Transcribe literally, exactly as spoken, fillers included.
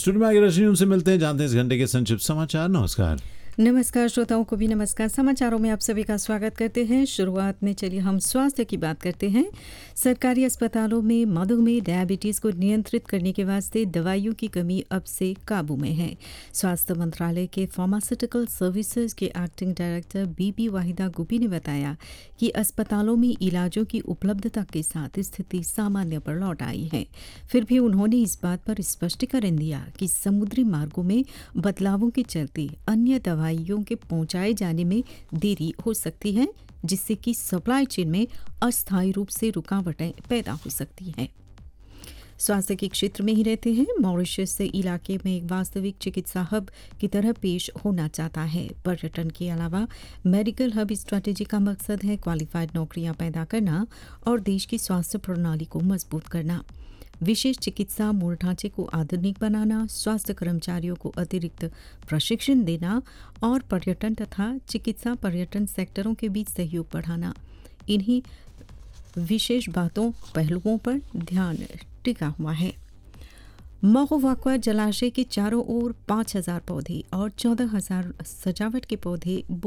Studio में आगे रजनी, उनसे मिलते हैं, जानते हैं इस घंटे के संक्षिप्त समाचार। नमस्कार। नमस्कार श्रोताओं को भी नमस्कार। समाचारों में आप सभी का स्वागत करते हैं। शुरुआत में चलिए हम स्वास्थ्य की बात करते हैं। सरकारी अस्पतालों में मधुमेह डायबिटीज़ को नियंत्रित करने के वास्ते दवाइयों की कमी अब से काबू में है। स्वास्थ्य मंत्रालय के फार्मास्यूटिकल सर्विसेज के एक्टिंग डायरेक्टर बीबी वाहिदा गुबी ने बताया कि अस्पतालों में इलाजों की उपलब्धता के साथ स्थिति सामान्य पर लौट आई है। फिर भी उन्होंने इस बात पर स्पष्टीकरण दिया कि समुद्री मार्गों में बदलावों के चलते अन्य दवाइयों के पहुंचाए जाने में देरी हो सकती है, जिससे कि सप्लाई चेन में अस्थायी रूप से रुकावटें पैदा हो सकती हैं। स्वास्थ्य के क्षेत्र में ही रहते हैं। मॉरिशस से इलाके में एक वास्तविक चिकित्सा हब की तरह पेश होना चाहता है। पर्यटन के अलावा मेडिकल हब स्ट्रैटेजी का मकसद है क्वालिफाइड नौकरियां पैदा करना और देश की स्वास्थ्य प्रणाली को मजबूत करना। विशेष चिकित्सा मूल ढांचे को आधुनिक बनाना, स्वास्थ्य कर्मचारियों को अतिरिक्त प्रशिक्षण देना और पर्यटन तथा चिकित्सा पर्यटन सेक्टरों के बीच सहयोग बढ़ाना, इन्हीं विशेष बातों पहलुओं पर ध्यान टिका हुआ है। महोवाक्वा जलाशय के चारों ओर पाँच हजार पौधे और चौदह हजार सजावट के पौधे